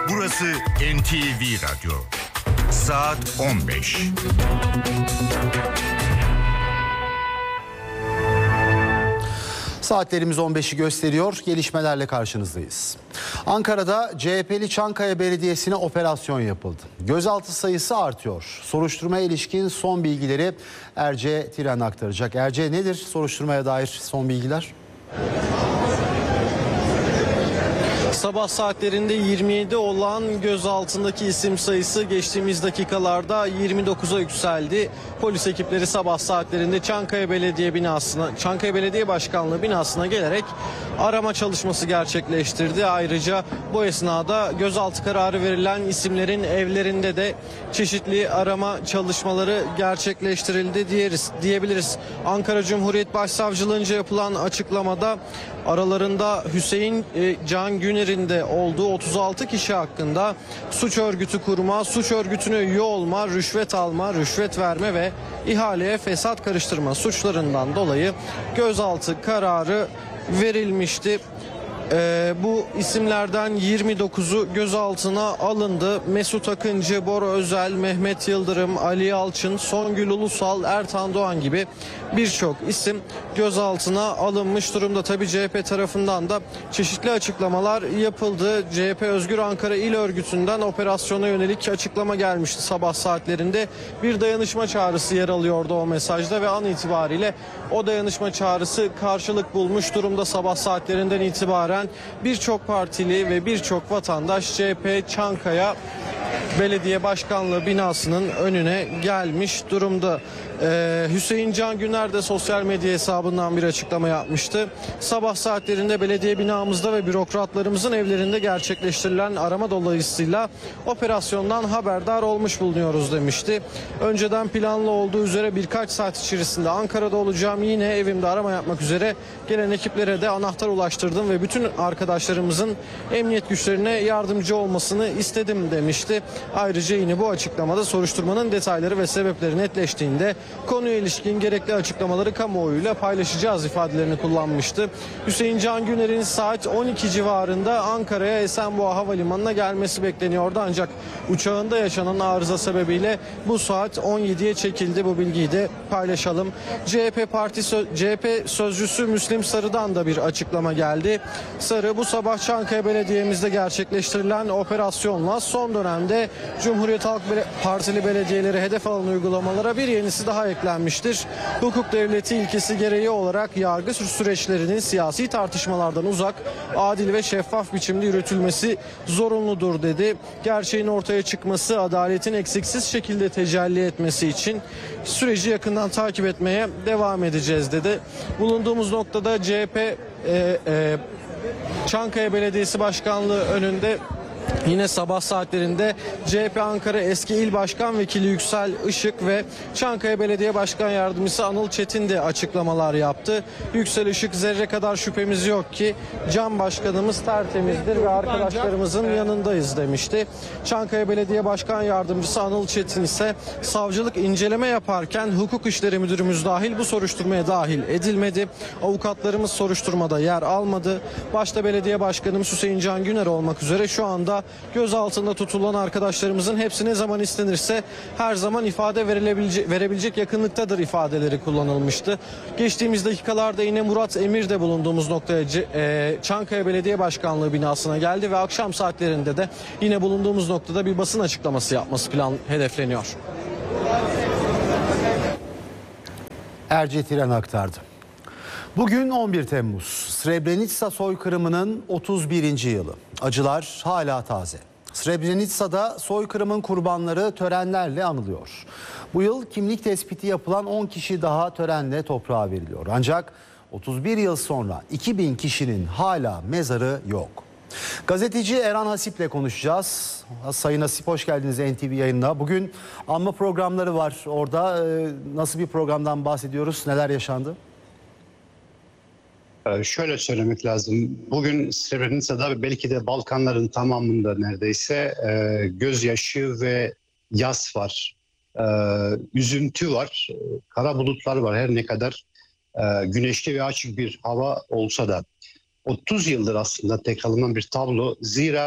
Burası NTV Radyo. Saat 15. Saatlerimiz 15'i gösteriyor. Gelişmelerle karşınızdayız. Ankara'da CHP'li Çankaya Belediyesi'ne operasyon yapıldı. Gözaltı sayısı artıyor. Soruşturmaya ilişkin son bilgileri Erce Tiran aktaracak. Erce, nedir soruşturmaya dair son bilgiler? Sabah saatlerinde 27 olan gözaltındaki isim sayısı geçtiğimiz dakikalarda 29'a yükseldi. Polis ekipleri sabah saatlerinde Çankaya Belediye Başkanlığı binasına gelerek arama çalışması gerçekleştirdi. Ayrıca bu esnada gözaltı kararı verilen isimlerin evlerinde de çeşitli arama çalışmaları gerçekleştirildi diyebiliriz. Ankara Cumhuriyet Başsavcılığınca yapılan açıklamada aralarında Hüseyin Can Güner'in de olduğu 36 kişi hakkında suç örgütü kurma, suç örgütüne üye olma, rüşvet alma, rüşvet verme ve ihaleye fesat karıştırma suçlarından dolayı gözaltı kararı verilmişti. Bu isimlerden 29'u gözaltına alındı. Mesut Akıncı, Bora Özel, Mehmet Yıldırım, Ali Yalçın, Songül Ulusal, Ertan Doğan gibi birçok isim gözaltına alınmış durumda. Tabii CHP tarafından da çeşitli açıklamalar yapıldı. CHP Özgür Ankara İl Örgütü'nden operasyona yönelik açıklama gelmişti sabah saatlerinde. Bir dayanışma çağrısı yer alıyordu o mesajda ve an itibariyle o dayanışma çağrısı karşılık bulmuş durumda. Sabah saatlerinden itibaren birçok partili ve birçok vatandaş CHP Çankaya Belediye Başkanlığı binasının önüne gelmiş durumda. Hüseyin Can Güner de sosyal medya hesabından bir açıklama yapmıştı. Sabah saatlerinde belediye binamızda ve bürokratlarımızın evlerinde gerçekleştirilen arama dolayısıyla operasyondan haberdar olmuş bulunuyoruz demişti. Önceden planlı olduğu üzere birkaç saat içerisinde Ankara'da olacağım, yine evimde arama yapmak üzere gelen ekiplere de anahtar ulaştırdım ve bütün arkadaşlarımızın emniyet güçlerine yardımcı olmasını istedim demişti. Ayrıca yine bu açıklamada soruşturmanın detayları ve sebepleri netleştiğinde konuya ilişkin gerekli açıklamaları kamuoyuyla paylaşacağız ifadelerini kullanmıştı. Hüseyin Can Güner'in saat 12 civarında Ankara'ya Esenboğa Havalimanı'na gelmesi bekleniyordu. Ancak uçağında yaşanan arıza sebebiyle bu saat 17'ye çekildi. Bu bilgiyi de paylaşalım. CHP sözcüsü Müslim Sarı'dan da bir açıklama geldi. Sarı, bu sabah Çankaya Belediye'mizde gerçekleştirilen operasyonla son dönemde Cumhuriyet Halk Partili belediyeleri hedef alan uygulamalara bir yenisi daha eklenmiştir. Hukuk devleti ilkesi gereği olarak yargı süreçlerinin siyasi tartışmalardan uzak, adil ve şeffaf biçimde yürütülmesi zorunludur dedi. Gerçeğin ortaya çıkması, adaletin eksiksiz şekilde tecelli etmesi için süreci yakından takip etmeye devam edeceğiz dedi. Bulunduğumuz noktada CHP Çankaya Belediyesi Başkanlığı önünde yine sabah saatlerinde CHP Ankara Eski İl Başkan Vekili Yüksel Işık ve Çankaya Belediye Başkan Yardımcısı Anıl Çetin de açıklamalar yaptı. Yüksel Işık, zerre kadar şüphemiz yok ki Can Başkanımız tertemizdir ve arkadaşlarımızın yanındayız demişti. Çankaya Belediye Başkan Yardımcısı Anıl Çetin ise savcılık inceleme yaparken hukuk işleri müdürümüz dahil bu soruşturmaya dahil edilmedi. Avukatlarımız soruşturmada yer almadı. Başta belediye başkanımız Hüseyin Can Güner olmak üzere şu anda gözaltında tutulan arkadaşlarımızın hepsi ne zaman istenirse her zaman ifade verebilecek yakınlıktadır ifadeleri kullanılmıştı. Geçtiğimiz dakikalarda yine Murat Emir de bulunduğumuz noktaya Çankaya Belediye Başkanlığı binasına geldi ve akşam saatlerinde de yine bulunduğumuz noktada bir basın açıklaması yapması hedefleniyor. Erce Tiran aktardı. Bugün 11 Temmuz, Srebrenica soykırımının 31. yılı. Acılar hala taze. Srebrenica'da soykırımın kurbanları törenlerle anılıyor. Bu yıl kimlik tespiti yapılan 10 kişi daha törenle toprağa veriliyor. Ancak 31 yıl sonra 2000 kişinin hala mezarı yok. Gazeteci Erhan Hasip'le konuşacağız. Sayın Hasip, hoş geldiniz NTV yayınına. Bugün anma programları var orada. Nasıl bir programdan bahsediyoruz? Neler yaşandı? Şöyle söylemek lazım. Bugün Srebrenica'da belki de Balkanların tamamında neredeyse gözyaşı ve yas var. Üzüntü var. Kara bulutlar var her ne kadar güneşli ve açık bir hava olsa da. 30 yıldır aslında tekrarlanan bir tablo. Zira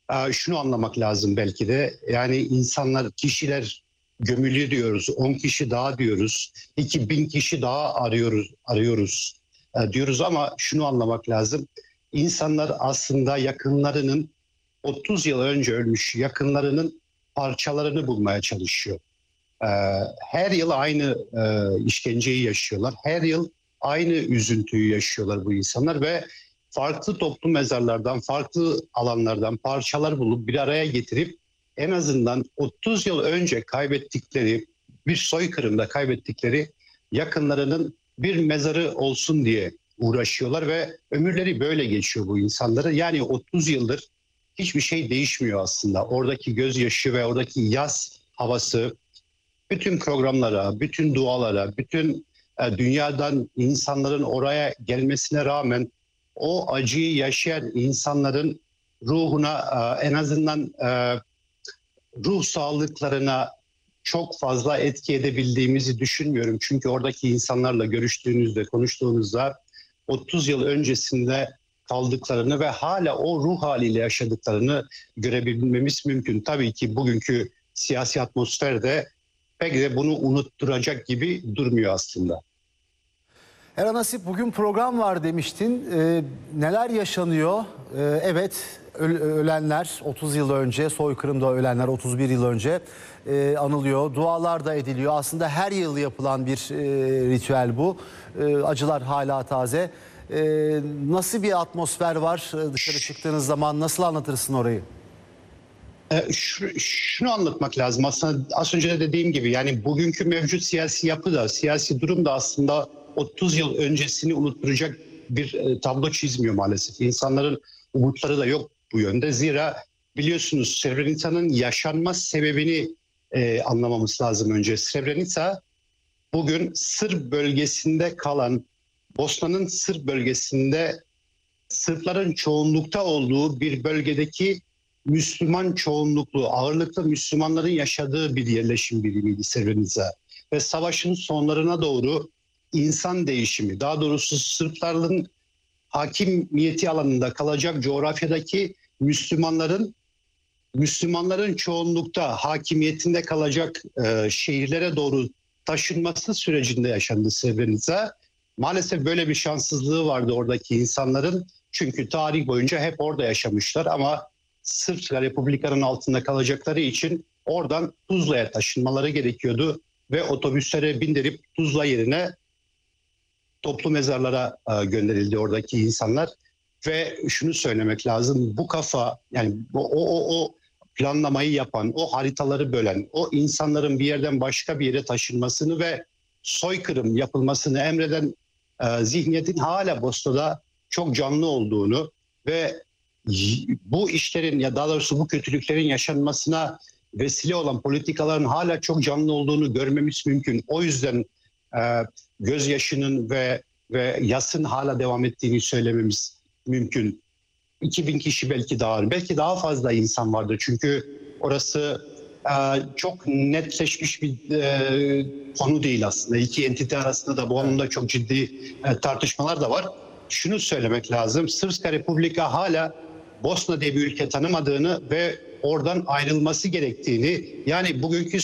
şunu anlamak lazım belki de. Yani insanlar, kişiler gömülü diyoruz, 10 kişi daha diyoruz, 2000 kişi daha arıyoruz diyoruz ama şunu anlamak lazım. İnsanlar aslında yakınlarının 30 yıl önce ölmüş yakınlarının parçalarını bulmaya çalışıyor. Her yıl aynı işkenceyi yaşıyorlar. Her yıl aynı üzüntüyü yaşıyorlar bu insanlar ve farklı toplu mezarlardan, farklı alanlardan parçalar bulup bir araya getirip en azından 30 yıl önce kaybettikleri, bir soykırımda kaybettikleri yakınlarının bir mezarı olsun diye uğraşıyorlar ve ömürleri böyle geçiyor bu insanları. Yani 30 yıldır hiçbir şey değişmiyor aslında. Oradaki gözyaşı ve oradaki yaz havası bütün programlara, bütün dualara, bütün dünyadan insanların oraya gelmesine rağmen o acıyı yaşayan insanların ruhuna en azından ruh sağlıklarına çok fazla etki edebildiğimizi düşünmüyorum. Çünkü oradaki insanlarla görüştüğünüzde, konuştuğunuzda 30 yıl öncesinde kaldıklarını ve hala o ruh haliyle yaşadıklarını görebilmemiz mümkün. Tabii ki bugünkü siyasi atmosferde pek de bunu unutturacak gibi durmuyor aslında. Erhan Asip, bugün program var demiştin. Neler yaşanıyor? Evet, ölenler 30 yıl önce, soykırımda ölenler 31 yıl önce anılıyor. Dualar da ediliyor. Aslında her yıl yapılan bir ritüel bu. Acılar hala taze. Nasıl bir atmosfer var dışarı çıktığınız zaman? Nasıl anlatırsın orayı? Şunu anlatmak lazım. Aslında az önce de dediğim gibi yani bugünkü mevcut siyasi yapı da, siyasi durum da aslında 30 yıl öncesini unutturacak bir tablo çizmiyor maalesef. İnsanların umutları da yok bu yönde. Zira biliyorsunuz Srebrenica'nın yaşanma sebebini anlamamız lazım önce. Srebrenica bugün Sırp bölgesinde kalan, Bosna'nın Sırp bölgesinde Sırpların çoğunlukta olduğu bir bölgedeki Müslüman çoğunluklu, ağırlıklı Müslümanların yaşadığı bir yerleşim birimiydi Srebrenica. Ve savaşın sonlarına doğru insan değişimi, daha doğrusu Sırpların hakimiyeti alanında kalacak coğrafyadaki Müslümanların çoğunlukta hakimiyetinde kalacak şehirlere doğru taşınması sürecinde yaşandı Srebrenica. Maalesef böyle bir şanssızlığı vardı oradaki insanların. Çünkü tarih boyunca hep orada yaşamışlar ama Sırpska Republika'nın altında kalacakları için oradan Tuzla'ya taşınmaları gerekiyordu. Ve otobüslere bindirip Tuzla yerine toplu mezarlara gönderildi oradaki insanlar. Ve şunu söylemek lazım, bu kafa yani o planlamayı yapan, o haritaları bölen, o insanların bir yerden başka bir yere taşınmasını ve soykırım yapılmasını emreden zihniyetin hala Bosna'da çok canlı olduğunu ve bu işlerin ya daha doğrusu bu kötülüklerin yaşanmasına vesile olan politikaların hala çok canlı olduğunu görmemiz mümkün. O yüzden gözyaşının ve yasın hala devam ettiğini söylememiz mümkün. 2000 kişi belki daha fazla insan vardır. Çünkü orası çok netleşmiş bir konu değil aslında. İki entite arasında da bu konuda çok ciddi tartışmalar da var. Şunu söylemek lazım. Srpska Republika hala Bosna diye bir ülke tanımadığını ve oradan ayrılması gerektiğini, yani bugünkü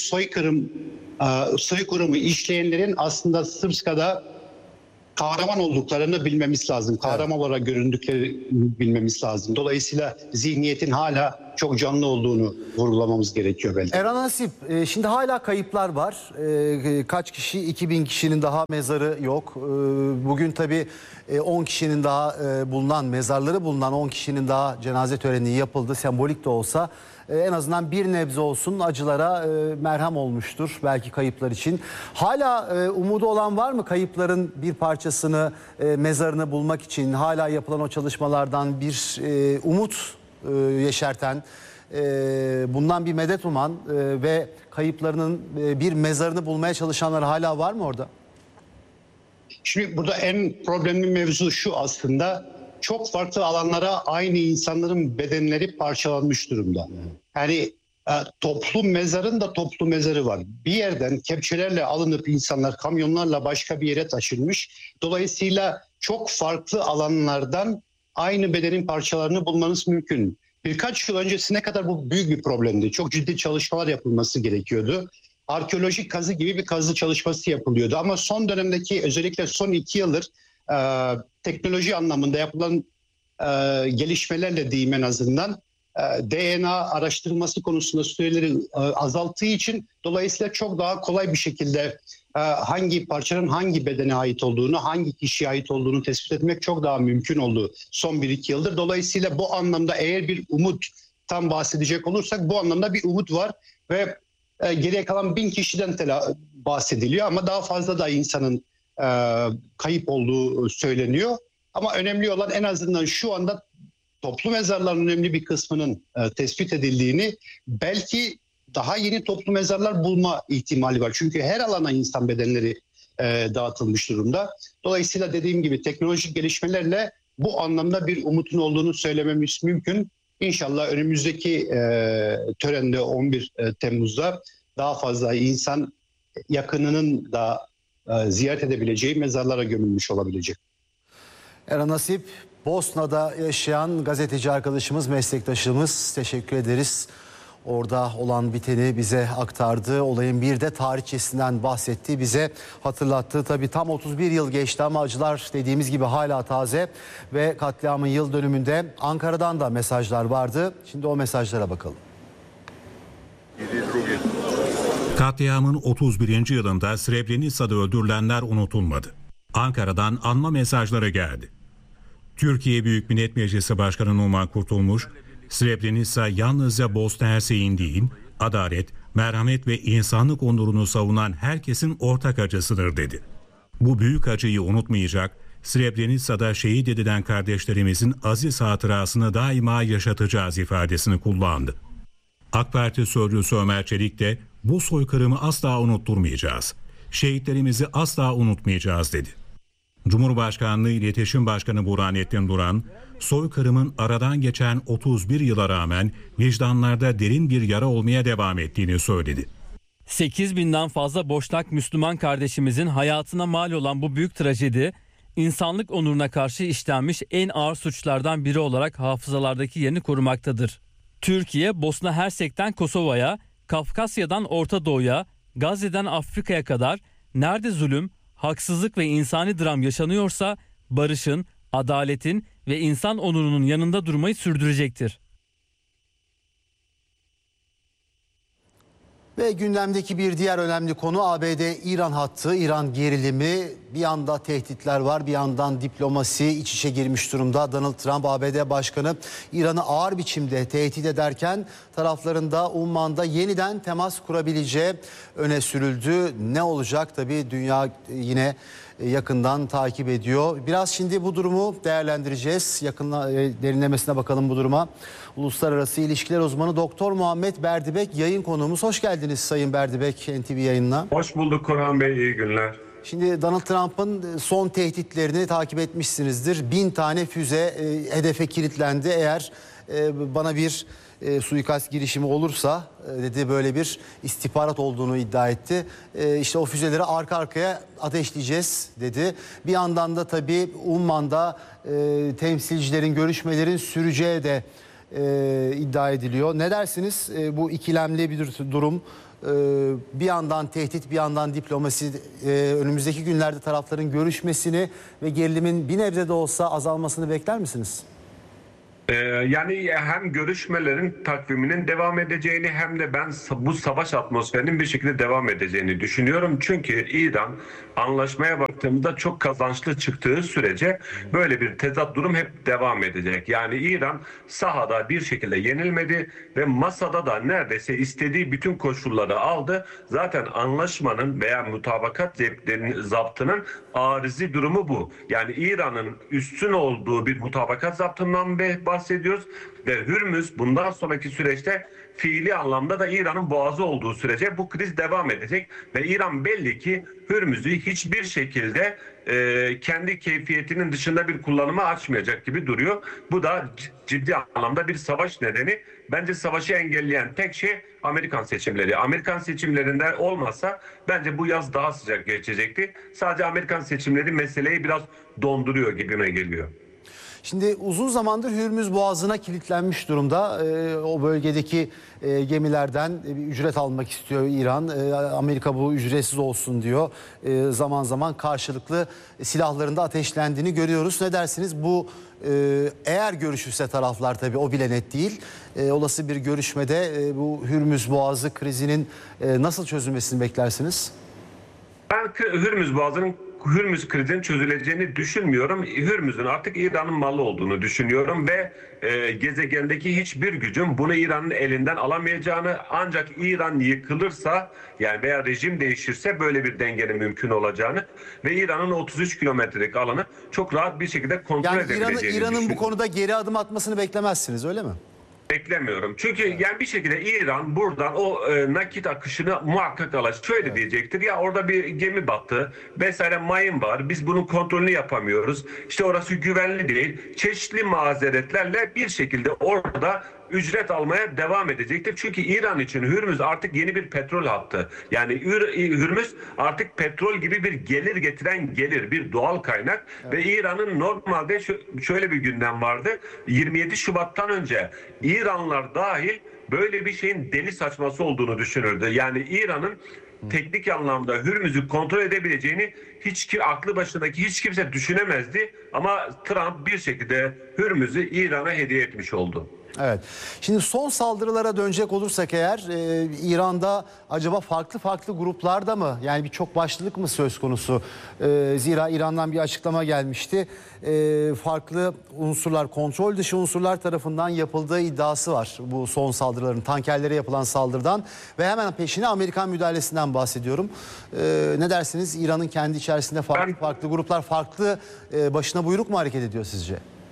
soykırımı işleyenlerin aslında Srpska'da kahraman olduklarını bilmemiz lazım. Kahraman olarak göründüklerini bilmemiz lazım. Dolayısıyla zihniyetin hala çok canlı olduğunu vurgulamamız gerekiyor belki. Erhan Asip, şimdi hala kayıplar var. Kaç kişi? 2000 kişinin daha mezarı yok. Bugün tabii 10 kişinin daha mezarları bulunan 10 kişinin daha cenaze töreni yapıldı. Sembolik de olsa en azından bir nebze olsun acılara merhem olmuştur belki kayıplar için. Hala umudu olan var mı kayıpların bir parçasını, mezarını bulmak için? Hala yapılan o çalışmalardan bir umut yeşerten, bundan bir medet uman ve kayıplarının bir mezarını bulmaya çalışanlar hala var mı orada? Şimdi burada en problemli mevzu şu aslında, çok farklı alanlara aynı insanların bedenleri parçalanmış durumda. Yani toplu mezarın da toplu mezarı var. Bir yerden kepçelerle alınıp insanlar kamyonlarla başka bir yere taşınmış. Dolayısıyla çok farklı alanlardan aynı bedenin parçalarını bulmanız mümkün. birkaç yıl öncesine kadar bu büyük bir problemdi. Çok ciddi çalışmalar yapılması gerekiyordu. Arkeolojik kazı gibi bir kazı çalışması yapılıyordu. Ama son dönemdeki, özellikle son 2 yıldır teknoloji anlamında yapılan gelişmelerle diyeyim en azından, DNA araştırılması konusunda süreleri azalttığı için dolayısıyla çok daha kolay bir şekilde hangi parçanın hangi bedene ait olduğunu, hangi kişiye ait olduğunu tespit etmek çok daha mümkün oldu son 1-2 yıldır. Dolayısıyla bu anlamda eğer bir umut tam bahsedecek olursak bu anlamda bir umut var ve geriye kalan 1000 kişiden bahsediliyor ama daha fazla da insanın kayıp olduğu söyleniyor. Ama önemli olan en azından şu anda toplu mezarların önemli bir kısmının tespit edildiğini, belki daha yeni toplu mezarlar bulma ihtimali var. Çünkü her alana insan bedenleri dağıtılmış durumda. Dolayısıyla dediğim gibi teknolojik gelişmelerle bu anlamda bir umutun olduğunu söylememiz mümkün. İnşallah önümüzdeki törende 11 Temmuz'da daha fazla insan yakınının da ziyaret edebileceği mezarlara gömülmüş olabilecek. Eren Nasip, Bosna'da yaşayan gazeteci arkadaşımız, meslektaşımız, teşekkür ederiz. Orada olan biteni bize aktardı. Olayın bir de tarihçesinden bahsetti, bize hatırlattı. Tabii tam 31 yıl geçti ama acılar dediğimiz gibi hala taze ve katliamın yıl dönümünde Ankara'dan da mesajlar vardı. Şimdi o mesajlara bakalım. Katliamın 31. yılında Srebrenica'da öldürülenler unutulmadı. Ankara'dan anma mesajları geldi. Türkiye Büyük Millet Meclisi Başkanı Numan Kurtulmuş, Srebrenica yalnızca Bosna Hersek'in değil, adalet, merhamet ve insanlık onurunu savunan herkesin ortak acısıdır dedi. Bu büyük acıyı unutmayacak, Srebrenica'da şehit edilen kardeşlerimizin aziz hatırasını daima yaşatacağız ifadesini kullandı. AK Parti sözcüsü Ömer Çelik de bu soykırımı asla unutturmayacağız, şehitlerimizi asla unutmayacağız dedi. Cumhurbaşkanlığı İletişim Başkanı Burhanettin Duran, soykırımın aradan geçen 31 yıla rağmen vicdanlarda derin bir yara olmaya devam ettiğini söyledi. 8.000'den fazla Boşnak Müslüman kardeşimizin hayatına mal olan bu büyük trajedi, insanlık onuruna karşı işlenmiş en ağır suçlardan biri olarak hafızalardaki yerini korumaktadır. Türkiye, Bosna Hersek'ten Kosova'ya, Kafkasya'dan Orta Doğu'ya, Gazze'den Afrika'ya kadar nerede zulüm, haksızlık ve insani dram yaşanıyorsa barışın, adaletin ve insan onurunun yanında durmayı sürdürecektir. Ve gündemdeki bir diğer önemli konu ABD-İran hattı, İran gerilimi. Bir yanda tehditler var, bir yandan diplomasi iç içe girmiş durumda. Donald Trump, ABD Başkanı İran'ı ağır biçimde tehdit ederken taraflarında Umman'da yeniden temas kurabileceği öne sürüldü. Ne olacak tabii, dünya yine yakından takip ediyor. Biraz şimdi bu durumu değerlendireceğiz. Derinlemesine bakalım bu duruma. Uluslararası İlişkiler Uzmanı Doktor Muhammed Berdibek yayın konuğumuz. Hoş geldiniz Sayın Berdibek NTV yayınına. Hoş bulduk Korhan Bey, iyi günler. Şimdi Donald Trump'ın son tehditlerini takip etmişsinizdir. 1000 tane füze hedefe kilitlendi. Eğer bana bir suikast girişimi olursa dedi, böyle bir istihbarat olduğunu iddia etti. İşte o füzeleri arka arkaya ateşleyeceğiz dedi. Bir yandan da tabii Umman'da temsilcilerin, görüşmelerin süreceği de iddia ediliyor. Ne dersiniz? Bu ikilemli bir durum. Bir yandan tehdit, bir yandan diplomasi. Önümüzdeki günlerde tarafların görüşmesini ve gerilimin bir nebze de olsa azalmasını bekler misiniz? Yani hem görüşmelerin takviminin devam edeceğini hem de ben bu savaş atmosferinin bir şekilde devam edeceğini düşünüyorum. Çünkü İran anlaşmaya baktığımda çok kazançlı çıktığı sürece böyle bir tezat durum hep devam edecek. Yani İran sahada bir şekilde yenilmedi ve masada da neredeyse istediği bütün koşulları aldı. Zaten anlaşmanın veya mutabakat zaptının arizi durumu bu. Yani İran'ın üstün olduğu bir mutabakat zaptından bahsediyoruz ve Hürmüz bundan sonraki süreçte fiili anlamda da İran'ın boğazı olduğu sürece bu kriz devam edecek ve İran belli ki Hürmüz'ü hiçbir şekilde kendi keyfiyetinin dışında bir kullanıma açmayacak gibi duruyor. Bu da ciddi anlamda bir savaş nedeni. Bence savaşı engelleyen tek şey Amerikan seçimleri. Amerikan seçimlerinde olmasa bence bu yaz daha sıcak geçecekti. Sadece Amerikan seçimleri meseleyi biraz donduruyor gibime geliyor. Şimdi uzun zamandır Hürmüz Boğazı'na kilitlenmiş durumda. O bölgedeki gemilerden bir ücret almak istiyor İran. Amerika bu ücretsiz olsun diyor. Zaman zaman karşılıklı silahların da ateşlendiğini görüyoruz. Ne dersiniz? Bu eğer görüşürse taraflar, tabii o bile net değil. Olası bir görüşmede bu Hürmüz Boğazı krizinin nasıl çözülmesini beklersiniz? Ben Hürmüz krizinin çözüleceğini düşünmüyorum. Hürmüz'ün artık İran'ın malı olduğunu düşünüyorum ve gezegendeki hiçbir gücün bunu İran'ın elinden alamayacağını, ancak İran yıkılırsa yani veya rejim değişirse böyle bir dengenin mümkün olacağını ve İran'ın 33 kilometrelik alanı çok rahat bir şekilde kontrol edebileceğini düşünüyorum. İran'ın bu konuda geri adım atmasını beklemezsiniz, öyle mi? Beklemiyorum. Çünkü yani bir şekilde İran buradan o nakit akışını muhakkak alacak. Şöyle diyecektir: ya orada bir gemi battı vesaire, mayın var. Biz bunun kontrolünü yapamıyoruz. İşte orası güvenli değil. Çeşitli mazeretlerle bir şekilde orada ücret almaya devam edecektir. Çünkü İran için Hürmüz artık yeni bir petrol hattı. Yani Hürmüz artık petrol gibi bir gelir getiren bir doğal kaynak. Evet. Ve İran'ın normalde şöyle bir gündem vardı. 27 Şubat'tan önce İranlılar dahil böyle bir şeyin deli saçması olduğunu düşünürdü. Yani İran'ın teknik anlamda Hürmüz'ü kontrol edebileceğini aklı başındaki hiç kimse düşünemezdi. Ama Trump bir şekilde Hürmüz'ü İran'a hediye etmiş oldu. Evet. Şimdi son saldırılara dönecek olursak eğer, İran'da acaba farklı gruplarda mı, yani bir çok başlılık mı söz konusu? Zira İran'dan bir açıklama gelmişti. Farklı unsurlar, kontrol dışı unsurlar tarafından yapıldığı iddiası var bu son saldırıların, tankerlere yapılan saldırıdan ve hemen peşine Amerikan müdahalesinden bahsediyorum. Ne dersiniz? İran'ın kendi içerisinde farklı gruplar başına buyruk mu hareket ediyor sizce?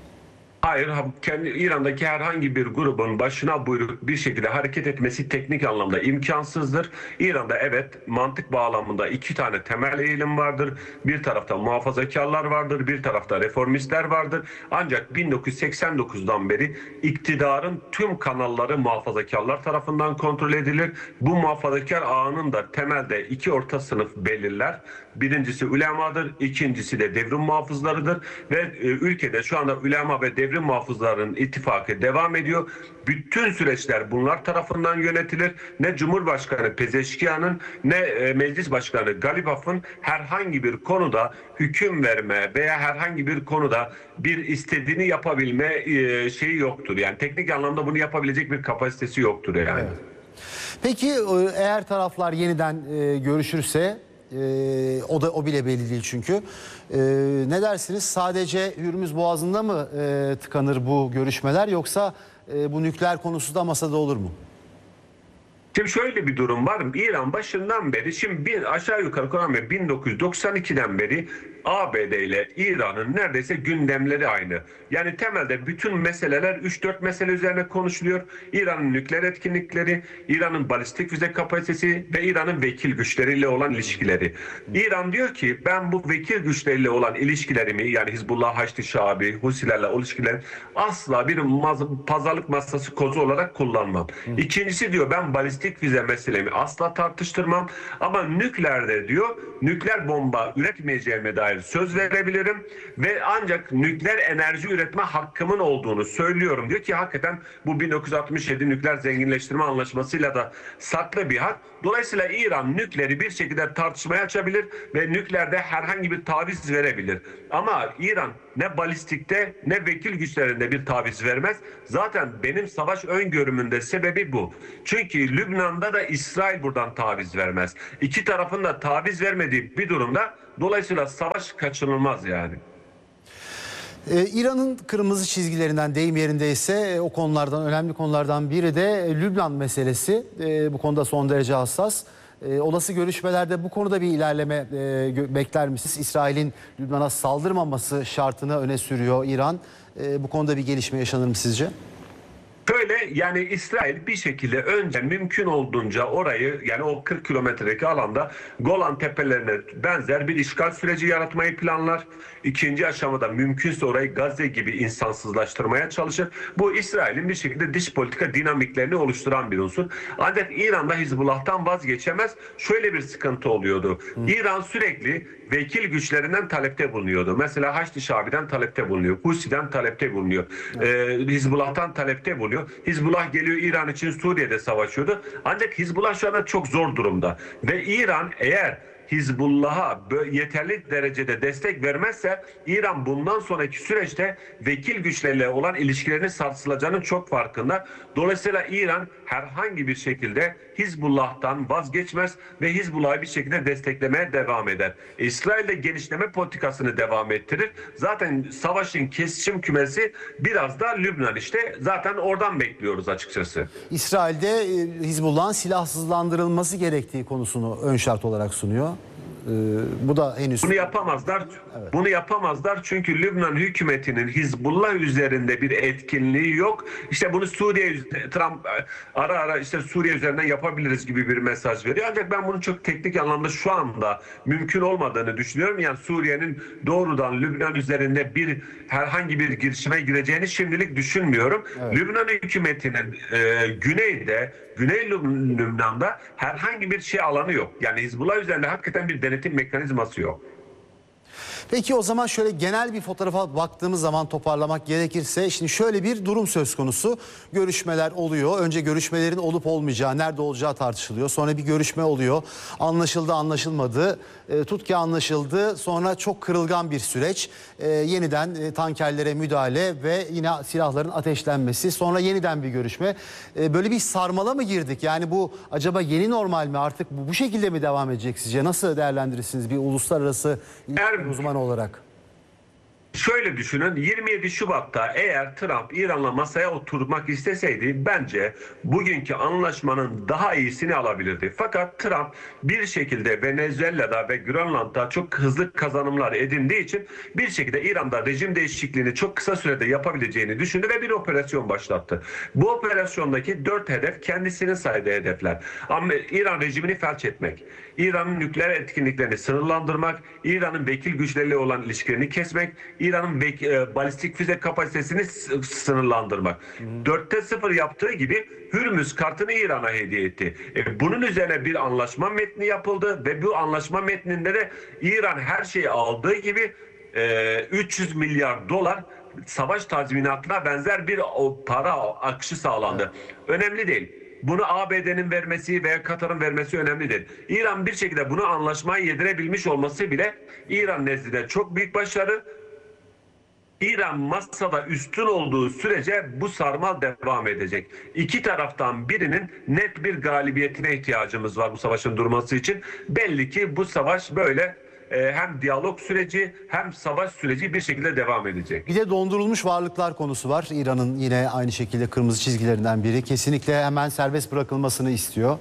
Hayır, İran'daki herhangi bir grubun başına buyruk bir şekilde hareket etmesi teknik anlamda imkansızdır. İran'da evet, mantık bağlamında iki tane temel eğilim vardır. Bir tarafta muhafazakarlar vardır, bir tarafta reformistler vardır. Ancak 1989'dan beri iktidarın tüm kanalları muhafazakarlar tarafından kontrol edilir. Bu muhafazakar ağının da temelde iki orta sınıf belirler. Birincisi ulemadır, ikincisi de devrim muhafızlarıdır ve ülkede şu anda ulema ve devrim muhafızlarının ittifakı devam ediyor. Bütün süreçler bunlar tarafından yönetilir. Ne Cumhurbaşkanı Pezeşkiyan'ın ne Meclis Başkanı Galibaf'ın herhangi bir konuda hüküm verme veya herhangi bir konuda bir istediğini yapabilme şeyi yoktur. Yani teknik anlamda bunu yapabilecek bir kapasitesi yoktur yani. Evet. Peki eğer taraflar yeniden görüşürse, o bile belli değil çünkü. Ne dersiniz? Sadece Hürmüz Boğazı'nda mı tıkanır bu görüşmeler, yoksa bu nükleer konusu da masada olur mu? Şimdi şöyle bir durum var. İran başından beri, şimdi aşağı yukarı 1992'den beri ABD ile İran'ın neredeyse gündemleri aynı. Yani temelde bütün meseleler 3-4 mesele üzerine konuşuluyor. İran'ın nükleer etkinlikleri, İran'ın balistik füze kapasitesi ve İran'ın vekil güçleriyle olan ilişkileri. İran diyor ki ben bu vekil güçleriyle olan ilişkilerimi, yani Hizbullah, Haçlı Şabi, Husilerle o ilişkileri asla bir pazarlık masası kozu olarak kullanmam. İkincisi diyor, ben balistik füze meselemi asla tartıştırmam ama nükleerde diyor, nükleer bomba üretmeyeceğime dair söz verebilirim ve ancak nükleer enerji üretme hakkımın olduğunu söylüyorum diyor ki hakikaten bu 1967 nükleer zenginleştirme anlaşmasıyla da saklı bir hak. Dolayısıyla İran nükleeri bir şekilde tartışmaya açabilir ve nükleerde herhangi bir taviz verebilir. Ama İran ne balistikte ne vekil güçlerinde bir taviz vermez. Zaten benim savaş öngörümün de sebebi bu. Çünkü Lübnan'da da İsrail buradan taviz vermez. İki tarafın da taviz vermediği bir durumda dolayısıyla savaş kaçınılmaz yani. İran'ın kırmızı çizgilerinden, deyim yerindeyse, o konulardan, önemli konulardan biri de Lübnan meselesi. Bu konuda son derece hassas. Olası görüşmelerde bu konuda bir ilerleme bekler misiniz? İsrail'in Lübnan'a saldırmaması şartını öne sürüyor İran. Bu konuda bir gelişme yaşanır mı sizce? Böyle yani İsrail bir şekilde önce mümkün olduğunca orayı, yani o 40 kilometredeki alanda Golan Tepelerine benzer bir işgal süreci yaratmayı planlar. İkinci aşamada mümkünse orayı Gazze gibi insansızlaştırmaya çalışır. Bu İsrail'in bir şekilde dış politika dinamiklerini oluşturan bir unsur. Ancak İran'da Hizbullah'tan vazgeçemez. Şöyle bir sıkıntı oluyordu. İran sürekli vekil güçlerinden talepte bulunuyordu. Mesela Haçlı Şabi'den talepte bulunuyor. Husi'den talepte bulunuyor. Hizbullah'tan talepte bulunuyor. Hizbullah geliyor İran için Suriye'de savaşıyordu. Ancak Hizbullah şu anda çok zor durumda. Ve İran eğer Hizbullah'a yeterli derecede destek vermezse İran bundan sonraki süreçte vekil güçleriyle olan ilişkilerinin sarsılacağının çok farkında. Dolayısıyla İran herhangi bir şekilde Hizbullah'tan vazgeçmez ve Hizbullah'ı bir şekilde desteklemeye devam eder. İsrail de genişleme politikasını devam ettirir. Zaten savaşın kesişim kümesi biraz da Lübnan, işte zaten oradan bekliyoruz açıkçası. İsrail'de Hizbullah'ın silahsızlandırılması gerektiği konusunu ön şart olarak sunuyor. Bu da henüz... Bunu yapamazlar. Evet. Bunu yapamazlar çünkü Lübnan hükümetinin Hizbullah üzerinde bir etkinliği yok. İşte bunu Trump ara ara işte Suriye üzerinden yapabiliriz gibi bir mesaj veriyor. Ancak ben bunun çok teknik anlamda şu anda mümkün olmadığını düşünüyorum. Yani Suriye'nin doğrudan Lübnan üzerinde herhangi bir girişime gireceğini şimdilik düşünmüyorum. Evet. Lübnan hükümetinin Güney Lübnan'da herhangi bir alanı yok. Yani Hizbullah üzerinde hakikaten bir denetim mekanizması yok. Peki o zaman şöyle genel bir fotoğrafa baktığımız zaman toparlamak gerekirse şimdi şöyle bir durum söz konusu. Görüşmeler oluyor. Önce görüşmelerin olup olmayacağı, nerede olacağı tartışılıyor. Sonra bir görüşme oluyor. Anlaşıldı, anlaşılmadı. Tut ki anlaşıldı. Sonra çok kırılgan bir süreç. Yeniden tankerlere müdahale ve yine silahların ateşlenmesi. Sonra yeniden bir görüşme. Böyle bir sarmala mı girdik? Yani bu acaba yeni normal mi? Artık bu şekilde mi devam edecek sizce? Nasıl değerlendirirsiniz bir uluslararası uzman olarak? Şöyle düşünün, 27 Şubat'ta eğer Trump İran'la masaya oturmak isteseydi bence bugünkü anlaşmanın daha iyisini alabilirdi. Fakat Trump bir şekilde Venezuela'da ve Grönland'da çok hızlı kazanımlar edindiği için bir şekilde İran'da rejim değişikliğini çok kısa sürede yapabileceğini düşündü ve bir operasyon başlattı. Bu operasyondaki 4 hedef kendisinin saydığı hedefler. Ama İran rejimini felç etmek, İran'ın nükleer etkinliklerini sınırlandırmak, İran'ın vekil güçleriyle olan ilişkilerini kesmek, İran'ın balistik füze kapasitesini sınırlandırmak. 4'te 0 yaptığı gibi Hürmüz kartını İran'a hediye etti. Bunun üzerine bir anlaşma metni yapıldı ve bu anlaşma metninde de İran her şeyi aldığı gibi 300 milyar dolar savaş tazminatına benzer bir para akışı sağlandı. Önemli değil. Bunu ABD'nin vermesi veya Katar'ın vermesi önemli değil. İran bir şekilde bunu anlaşmaya yedirebilmiş olması bile İran nezdinde çok büyük başarı. İran masada üstün olduğu sürece bu sarmal devam edecek. İki taraftan birinin net bir galibiyetine ihtiyacımız var bu savaşın durması için. Belli ki bu savaş böyle hem diyalog süreci hem savaş süreci bir şekilde devam edecek. Bir de dondurulmuş varlıklar konusu var. İran'ın yine aynı şekilde kırmızı çizgilerinden biri. Kesinlikle hemen serbest bırakılmasını istiyor.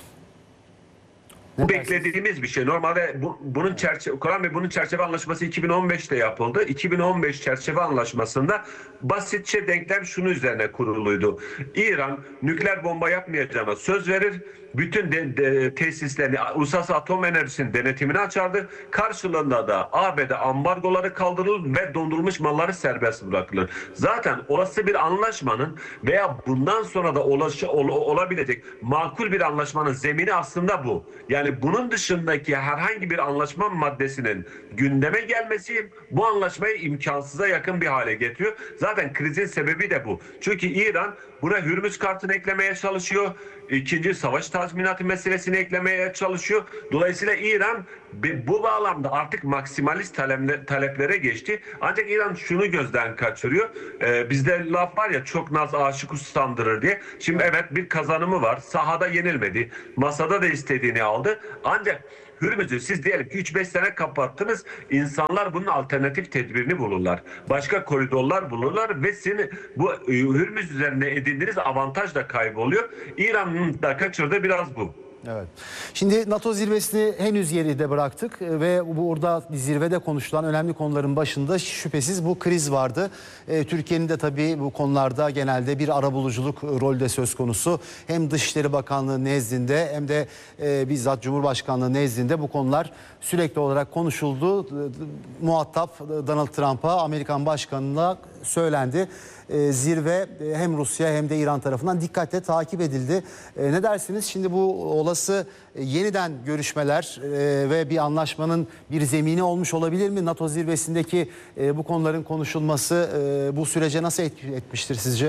Bu beklediğimiz bir şey. Normalde bunun çerçeve anlaşması 2015'te yapıldı. 2015 çerçeve anlaşmasında basitçe denklem şunu üzerine kuruluydu. İran nükleer bomba yapmayacağına söz verir. Bütün tesislerini, uluslararası atom enerjisinin denetimini açardı. Karşılığında da ABD ambargoları kaldırılır ve dondurulmuş malları serbest bırakılır. Zaten olası bir anlaşmanın veya bundan sonra da olabilecek makul bir anlaşmanın zemini aslında bu. Yani bunun dışındaki herhangi bir anlaşma maddesinin gündeme gelmesi bu anlaşmayı imkansıza yakın bir hale getiriyor. Zaten krizin sebebi de bu. Çünkü İran buna Hürmüz kartını eklemeye çalışıyor. İkinci savaş tazminatı meselesini eklemeye çalışıyor. Dolayısıyla İran bu bağlamda artık maksimalist taleplere geçti. Ancak İran şunu gözden kaçırıyor. Bizde laf var ya, çok naz aşık usandırır diye. Şimdi evet, bir kazanımı var. Sahada yenilmedi. Masada da istediğini aldı. Ancak Hürmüz'ü siz diyelim ki 3-5 sene kapattınız. İnsanlar bunun alternatif tedbirini bulurlar. Başka koridorlar bulurlar ve bu Hürmüz üzerine edindiğiniz avantaj da kayboluyor. İran'ın da kaçırdığı biraz bu. Evet. Şimdi NATO zirvesini henüz geride bıraktık ve burada zirvede konuşulan önemli konuların başında şüphesiz bu kriz vardı. Türkiye'nin de tabii bu konularda genelde bir arabuluculuk rolü de söz konusu. Hem Dışişleri Bakanlığı nezdinde hem de bizzat Cumhurbaşkanlığı nezdinde bu konular sürekli olarak konuşuldu. Muhatap Donald Trump'a, Amerikan Başkanı'na söylendi. Zirve hem Rusya hem de İran tarafından dikkatle takip edildi. Ne dersiniz? Şimdi bu olası yeniden görüşmeler ve bir anlaşmanın bir zemini olmuş olabilir mi? NATO zirvesindeki bu konuların konuşulması bu sürece nasıl etki etmiştir sizce?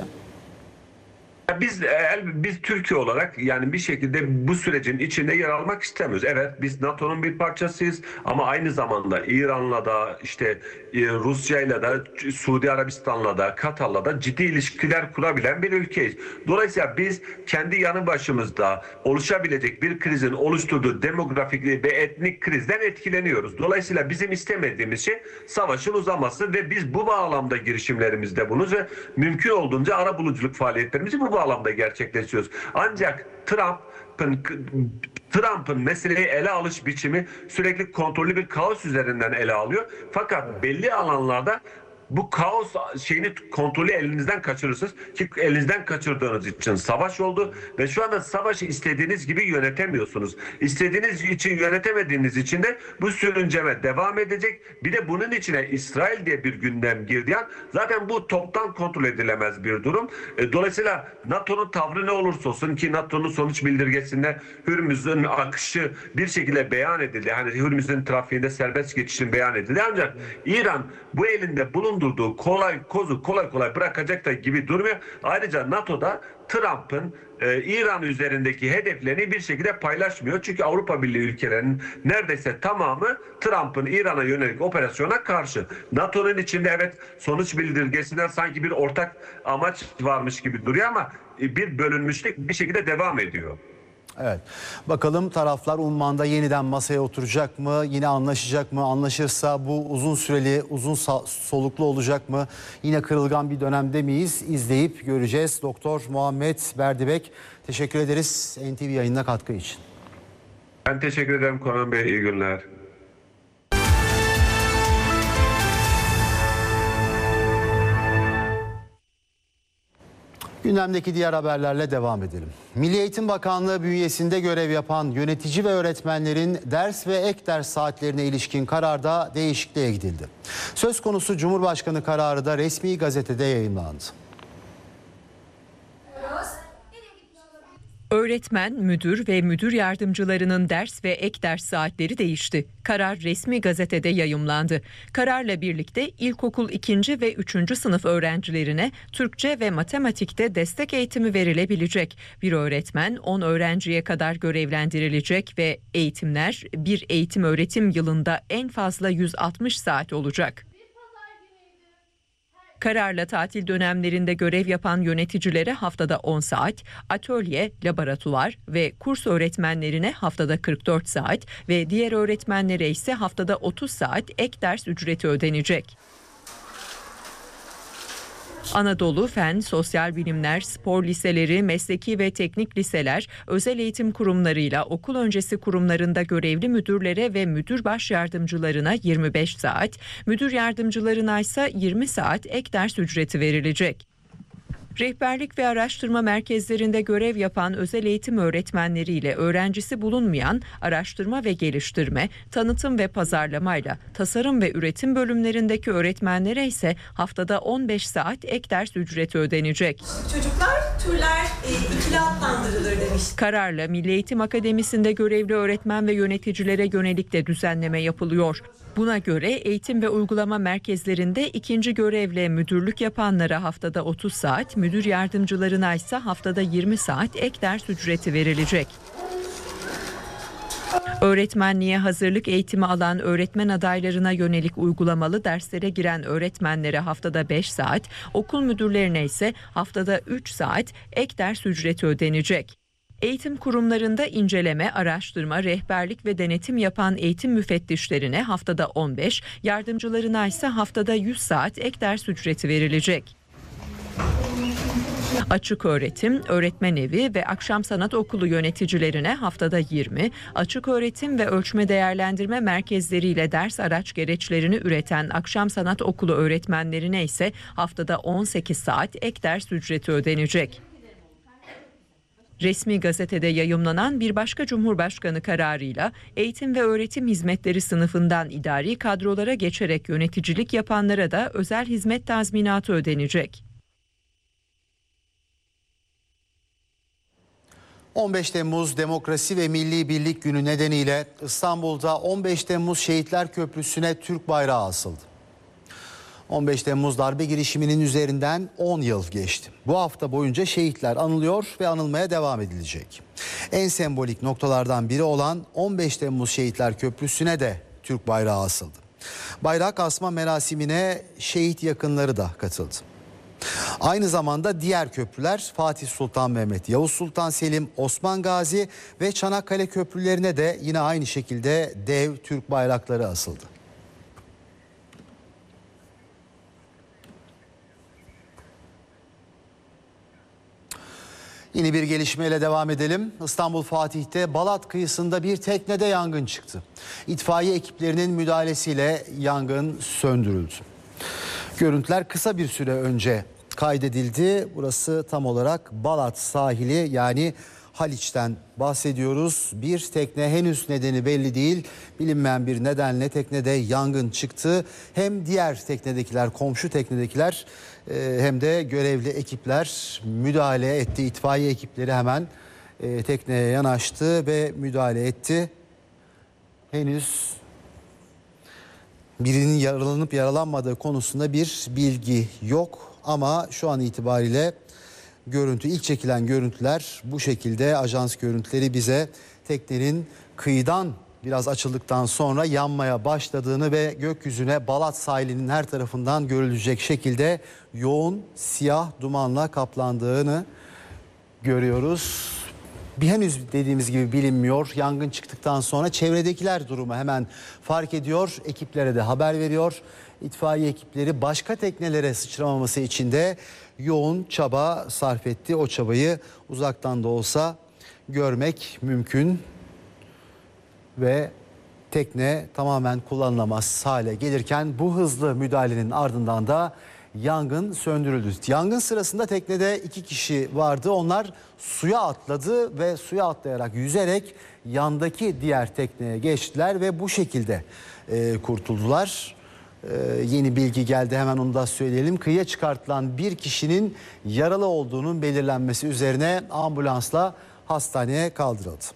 Biz Türkiye olarak yani bir şekilde bu sürecin içinde yer almak istemiyoruz. Evet, biz NATO'nun bir parçasıyız ama aynı zamanda İran'la da işte Rusya'yla da Suudi Arabistan'la da Katar'la da ciddi ilişkiler kurabilen bir ülkeyiz. Dolayısıyla biz kendi yanı başımızda oluşabilecek bir krizin oluşturduğu demografik ve etnik krizden etkileniyoruz. Dolayısıyla bizim istemediğimiz şey savaşın uzaması ve biz bu bağlamda girişimlerimizde bunu ve mümkün olduğunca arabuluculuk faaliyetlerimizi bu bağlamda gerçekleştiriyoruz. Ancak Trump'ın meseleyi ele alış biçimi sürekli kontrollü bir kaos üzerinden ele alıyor. Fakat belli alanlarda bu kaos kontrolü elinizden kaçırırsınız ki elinizden kaçırdığınız için savaş oldu ve şu anda savaşı istediğiniz gibi yönetemiyorsunuz. İstediğiniz için yönetemediğiniz için de bu sürünceme devam edecek. Bir de bunun içine İsrail diye bir gündem girdi. Zaten bu toptan kontrol edilemez bir durum. Dolayısıyla NATO'nun tavrı ne olursa olsun ki NATO'nun sonuç bildirgesinde Hürmüz'ün akışı bir şekilde beyan edildi. Hani Hürmüz'ün trafiğinde serbest geçişin beyan edildi. Ancak İran bu elinde bulundurduğu kozu kolay kolay bırakacak da gibi durmuyor. Ayrıca NATO'da Trump'ın İran üzerindeki hedeflerini bir şekilde paylaşmıyor. Çünkü Avrupa Birliği ülkelerinin neredeyse tamamı Trump'ın İran'a yönelik operasyona karşı. NATO'nun içinde evet sonuç bildirgesinden sanki bir ortak amaç varmış gibi duruyor ama bir bölünmüşlük bir şekilde devam ediyor. Evet. Bakalım taraflar Umman'da yeniden masaya oturacak mı? Yine anlaşacak mı? Anlaşırsa bu uzun süreli, uzun soluklu olacak mı? Yine kırılgan bir dönemde miyiz? İzleyip göreceğiz. Doktor Muhammed Berdibek, teşekkür ederiz NTV yayınına katkı için. Ben teşekkür ederim Konan Bey. İyi günler. Gündemdeki diğer haberlerle devam edelim. Milli Eğitim Bakanlığı bünyesinde görev yapan yönetici ve öğretmenlerin ders ve ek ders saatlerine ilişkin kararda değişikliğe gidildi. Söz konusu Cumhurbaşkanı kararı da resmi gazetede yayımlandı. Öğretmen, müdür ve müdür yardımcılarının ders ve ek ders saatleri değişti. Karar resmi gazetede yayımlandı. Kararla birlikte ilkokul 2. ve 3. sınıf öğrencilerine Türkçe ve matematikte destek eğitimi verilebilecek. Bir öğretmen 10 öğrenciye kadar görevlendirilecek ve eğitimler bir eğitim öğretim yılında en fazla 160 saat olacak. Kararla tatil dönemlerinde görev yapan yöneticilere haftada 10 saat, atölye, laboratuvar ve kurs öğretmenlerine haftada 44 saat ve diğer öğretmenlere ise haftada 30 saat ek ders ücreti ödenecek. Anadolu Fen, Sosyal Bilimler, Spor Liseleri, Mesleki ve Teknik Liseler, özel eğitim kurumlarıyla okul öncesi kurumlarında görevli müdürlere ve müdür baş yardımcılarına 25 saat, müdür yardımcılarına ise 20 saat ek ders ücreti verilecek. Rehberlik ve araştırma merkezlerinde görev yapan özel eğitim öğretmenleriyle öğrencisi bulunmayan araştırma ve geliştirme, tanıtım ve pazarlamayla tasarım ve üretim bölümlerindeki öğretmenlere ise haftada 15 saat ek ders ücreti ödenecek. Çocuklar türler ikili adlandırılır demiş. Kararla Milli Eğitim Akademisi'nde görevli öğretmen ve yöneticilere yönelik de düzenleme yapılıyor. Buna göre eğitim ve uygulama merkezlerinde ikinci görevle müdürlük yapanlara haftada 30 saat, müdür yardımcılarına ise haftada 20 saat ek ders ücreti verilecek. Öğretmenliğe hazırlık eğitimi alan öğretmen adaylarına yönelik uygulamalı derslere giren öğretmenlere haftada 5 saat, okul müdürlerine ise haftada 3 saat ek ders ücreti ödenecek. Eğitim kurumlarında inceleme, araştırma, rehberlik ve denetim yapan eğitim müfettişlerine haftada 15, yardımcılarına ise haftada 100 saat ek ders ücreti verilecek. Açık öğretim, öğretmen evi ve akşam sanat okulu yöneticilerine haftada 20, açık öğretim ve ölçme değerlendirme merkezleriyle ders araç gereçlerini üreten akşam sanat okulu öğretmenlerine ise haftada 18 saat ek ders ücreti ödenecek. Resmi gazetede yayımlanan bir başka Cumhurbaşkanı kararıyla eğitim ve öğretim hizmetleri sınıfından idari kadrolara geçerek yöneticilik yapanlara da özel hizmet tazminatı ödenecek. 15 Temmuz Demokrasi ve Milli Birlik Günü nedeniyle İstanbul'da 15 Temmuz Şehitler Köprüsü'ne Türk bayrağı asıldı. 15 Temmuz darbe girişiminin üzerinden 10 yıl geçti. Bu hafta boyunca şehitler anılıyor ve anılmaya devam edilecek. En sembolik noktalardan biri olan 15 Temmuz Şehitler Köprüsü'ne de Türk bayrağı asıldı. Bayrak asma merasimine şehit yakınları da katıldı. Aynı zamanda diğer köprüler Fatih Sultan Mehmet, Yavuz Sultan Selim, Osman Gazi ve Çanakkale köprülerine de yine aynı şekilde dev Türk bayrakları asıldı. Yeni bir gelişmeyle devam edelim. İstanbul Fatih'te Balat kıyısında bir teknede yangın çıktı. İtfaiye ekiplerinin müdahalesiyle yangın söndürüldü. Görüntüler kısa bir süre önce kaydedildi. Burası tam olarak Balat sahili, yani Haliç'ten bahsediyoruz. Bir tekne, henüz nedeni belli değil, bilinmeyen bir nedenle teknede yangın çıktı. Hem diğer teknedekiler, komşu teknedekiler hem de görevli ekipler müdahale etti. İtfaiye ekipleri hemen tekneye yanaştı ve müdahale etti. Henüz birinin yaralanıp yaralanmadığı konusunda bir bilgi yok ama şu an itibariyle ilk çekilen görüntüler bu şekilde. Ajans görüntüleri bize teknenin kıyıdan biraz açıldıktan sonra yanmaya başladığını ve gökyüzüne Balat sahilinin her tarafından görülecek şekilde yoğun siyah dumanla kaplandığını görüyoruz. Henüz dediğimiz gibi bilinmiyor. Yangın çıktıktan sonra çevredekiler durumu hemen fark ediyor. Ekiplere de haber veriyor. İtfaiye ekipleri başka teknelere sıçramaması için de yoğun çaba sarf etti. O çabayı uzaktan da olsa görmek mümkün. Ve tekne tamamen kullanılamaz hale gelirken bu hızlı müdahalenin ardından da yangın söndürüldü. Yangın sırasında teknede 2 kişi vardı. Onlar suya atladı ve suya atlayarak yüzerek yandaki diğer tekneye geçtiler ve bu şekilde kurtuldular. Yeni bilgi geldi, hemen onu da söyleyelim. Kıyıya çıkartılan bir kişinin yaralı olduğunun belirlenmesi üzerine ambulansla hastaneye kaldırıldı.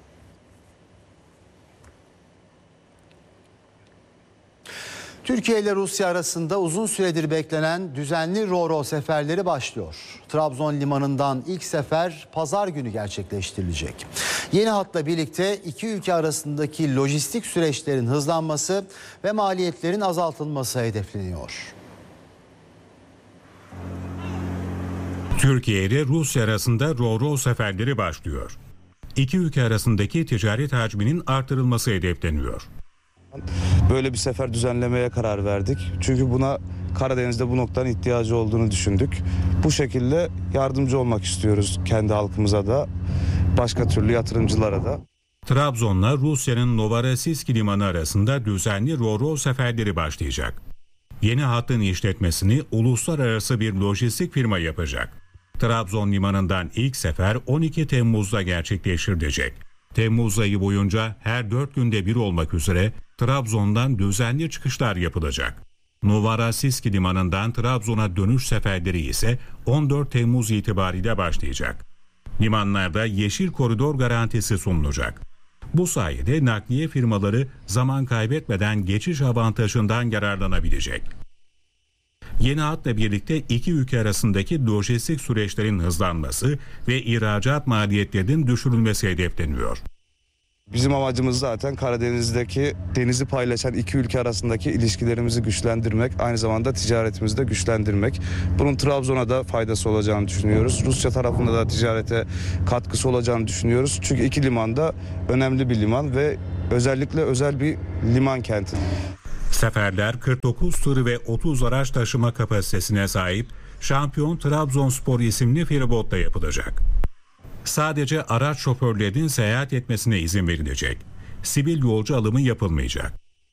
Türkiye ile Rusya arasında uzun süredir beklenen düzenli Ro-Ro seferleri başlıyor. Trabzon limanından ilk sefer pazar günü gerçekleştirilecek. Yeni hatla birlikte iki ülke arasındaki lojistik süreçlerin hızlanması ve maliyetlerin azaltılması hedefleniyor. Türkiye ile Rusya arasında Ro-Ro seferleri başlıyor. İki ülke arasındaki ticaret hacminin artırılması hedefleniyor. Böyle bir sefer düzenlemeye karar verdik. Çünkü buna Karadeniz'de bu noktanın ihtiyacı olduğunu düşündük. Bu şekilde yardımcı olmak istiyoruz kendi halkımıza da, başka türlü yatırımcılara da. Trabzon'la Rusya'nın Novorossiysk limanı arasında düzenli Ro-Ro seferleri başlayacak. Yeni hattın işletmesini uluslararası bir lojistik firma yapacak. Trabzon limanından ilk sefer 12 Temmuz'da gerçekleştirilecek. Temmuz ayı boyunca her 4 günde bir olmak üzere Trabzon'dan düzenli çıkışlar yapılacak. Novorossiysk limanından Trabzon'a dönüş seferleri ise 14 Temmuz itibariyle başlayacak. Limanlarda yeşil koridor garantisi sunulacak. Bu sayede nakliye firmaları zaman kaybetmeden geçiş avantajından yararlanabilecek. Yeni hatla birlikte iki ülke arasındaki lojistik süreçlerin hızlanması ve ihracat maliyetlerinin düşürülmesi hedefleniyor. Bizim amacımız zaten Karadeniz'deki denizi paylaşan iki ülke arasındaki ilişkilerimizi güçlendirmek, aynı zamanda ticaretimizi de güçlendirmek. Bunun Trabzon'a da faydası olacağını düşünüyoruz. Rusya tarafında da ticarete katkısı olacağını düşünüyoruz. Çünkü iki liman da önemli bir liman ve özellikle özel bir liman kenti. Seferler 49 tır ve 30 araç taşıma kapasitesine sahip, şampiyon Trabzonspor isimli feribotla yapılacak. Sadece araç şoförlerinin seyahat etmesine izin verilecek. Sivil yolcu alımı yapılmayacak.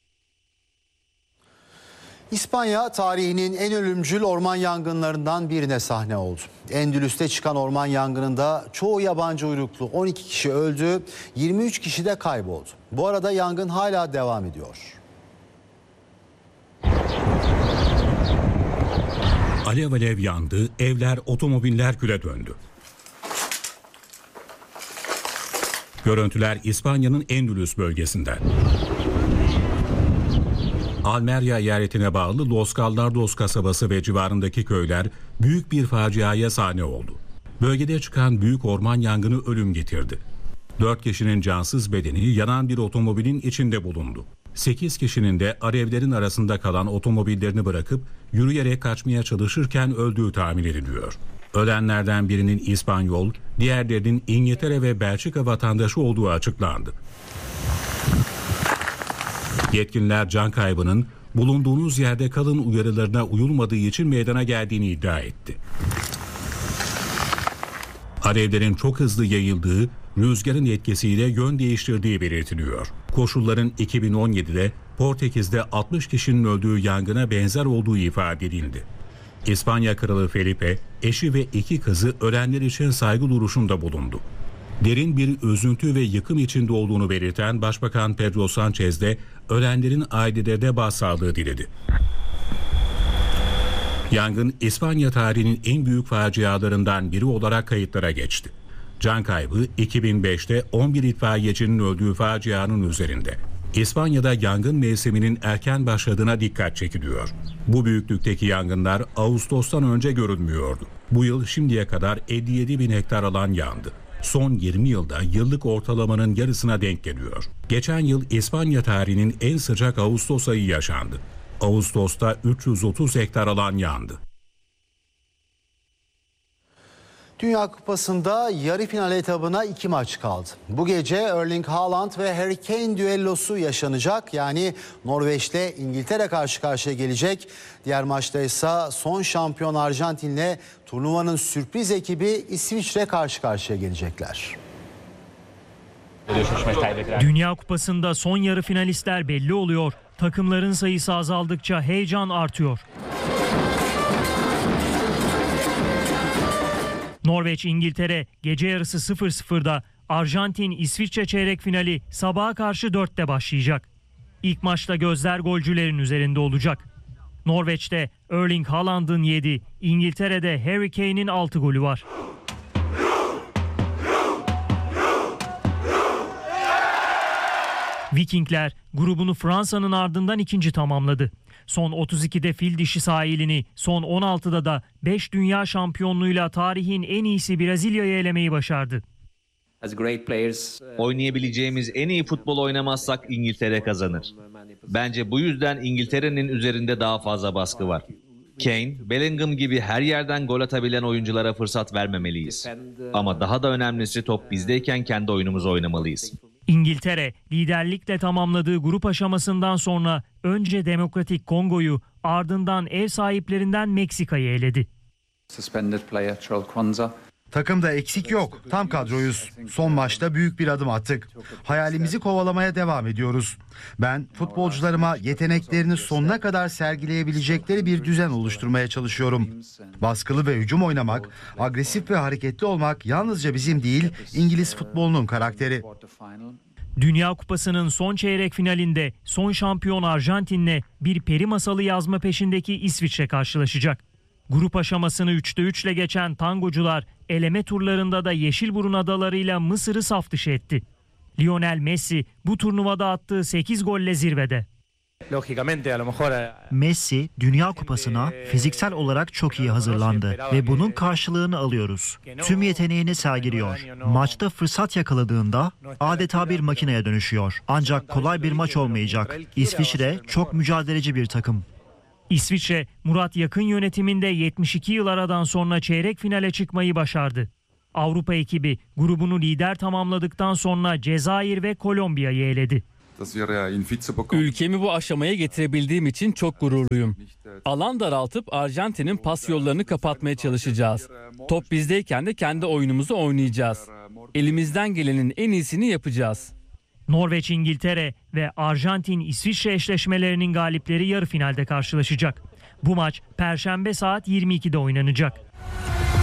İspanya tarihinin en ölümcül orman yangınlarından birine sahne oldu. Endülüs'te çıkan orman yangınında çoğu yabancı uyruklu 12 kişi öldü, 23 kişi de kayboldu. Bu arada yangın hala devam ediyor. Alev alev yandı, evler, otomobiller küle döndü. Görüntüler İspanya'nın Endülüs bölgesinden. Almeria eyaletine bağlı Los Gallardos kasabası ve civarındaki köyler büyük bir faciaya sahne oldu. Bölgede çıkan büyük orman yangını ölüm getirdi. 4 kişinin cansız bedeni yanan bir otomobilin içinde bulundu. 8 kişinin de alevlerin arasında kalan otomobillerini bırakıp yürüyerek kaçmaya çalışırken öldüğü tahmin ediliyor. Ölenlerden birinin İspanyol, diğerlerinin İngiltere ve Belçika vatandaşı olduğu açıklandı. Yetkililer can kaybının bulunduğunuz yerde kalın uyarılarına uyulmadığı için meydana geldiğini iddia etti. Alevlerin çok hızlı yayıldığı, rüzgarın etkisiyle yön değiştirdiği belirtiliyor. Koşulların 2017'de Portekiz'de 60 kişinin öldüğü yangına benzer olduğu ifade edildi. İspanya Kralı Felipe, eşi ve 2 kızı ölenler için saygı duruşunda bulundu. Derin bir üzüntü ve yıkım içinde olduğunu belirten Başbakan Pedro Sánchez de ölenlerin ailelerine başsağlığı diledi. Yangın İspanya tarihinin en büyük facialarından biri olarak kayıtlara geçti. Can kaybı 2005'te 11 itfaiyecinin öldüğü facianın üzerinde. İspanya'da yangın mevsiminin erken başladığına dikkat çekiliyor. Bu büyüklükteki yangınlar Ağustos'tan önce görülmüyordu. Bu yıl şimdiye kadar 57 bin hektar alan yandı. Son 20 yılda yıllık ortalamanın yarısına denk geliyor. Geçen yıl İspanya tarihinin en sıcak Ağustos ayı yaşandı. Ağustos'ta 330 hektar alan yandı. Dünya Kupası'nda yarı final etabına 2 maç kaldı. Bu gece Erling Haaland ve Harry Kane düellosu yaşanacak. Yani Norveç'le İngiltere karşı karşıya gelecek. Diğer maçta ise son şampiyon Arjantin'le turnuvanın sürpriz ekibi İsviçre karşı karşıya gelecekler. Dünya Kupası'nda son yarı finalistler belli oluyor. Takımların sayısı azaldıkça heyecan artıyor. Norveç-İngiltere gece yarısı 00'da, Arjantin-İsviçre çeyrek finali sabaha karşı 4'te başlayacak. İlk maçta gözler golcülerin üzerinde olacak. Norveç'te Erling Haaland'ın 7, İngiltere'de Harry Kane'in 6 golü var. Vikingler grubunu Fransa'nın ardından ikinci tamamladı. Son 32'de fil dişi sahilini, son 16'da da 5 dünya şampiyonluğuyla tarihin en iyisi Brezilya'yı elemeyi başardı. Oynayabileceğimiz en iyi futbol oynamazsak İngiltere kazanır. Bence bu yüzden İngiltere'nin üzerinde daha fazla baskı var. Kane, Bellingham gibi her yerden gol atabilen oyunculara fırsat vermemeliyiz. Ama daha da önemlisi top bizdeyken kendi oyunumuzu oynamalıyız. İngiltere liderlikle tamamladığı grup aşamasından sonra önce Demokratik Kongo'yu, ardından ev sahiplerinden Meksika'yı eledi. Takımda eksik yok. Tam kadroyuz. Son maçta büyük bir adım attık. Hayalimizi kovalamaya devam ediyoruz. Ben futbolcularıma yeteneklerini sonuna kadar sergileyebilecekleri bir düzen oluşturmaya çalışıyorum. Baskılı ve hücum oynamak, agresif ve hareketli olmak yalnızca bizim değil, İngiliz futbolunun karakteri. Dünya Kupası'nın son çeyrek finalinde son şampiyon Arjantin'le bir peri masalı yazma peşindeki İsviçre karşılaşacak. Grup aşamasını 3'te 3'le geçen tangocular eleme turlarında da Yeşilburun adalarıyla Mısır'ı saf dışı etti. Lionel Messi bu turnuvada attığı 8 golle zirvede. Messi Dünya Kupası'na fiziksel olarak çok iyi hazırlandı ve bunun karşılığını alıyoruz. Tüm yeteneğini sergiliyor. Maçta fırsat yakaladığında adeta bir makineye dönüşüyor. Ancak kolay bir maç olmayacak. İsviçre çok mücadeleci bir takım. İsviçre, Murat Yakın yönetiminde 72 yıl aradan sonra çeyrek finale çıkmayı başardı. Avrupa ekibi grubunu lider tamamladıktan sonra Cezayir ve Kolombiya'yı eledi. Ülkemi bu aşamaya getirebildiğim için çok gururluyum. Alan daraltıp Arjantin'in pas yollarını kapatmaya çalışacağız. Top bizdeyken de kendi oyunumuzu oynayacağız. Elimizden gelenin en iyisini yapacağız. Norveç, İngiltere ve Arjantin, İsviçre eşleşmelerinin galipleri yarı finalde karşılaşacak. Bu maç Perşembe saat 22'de oynanacak.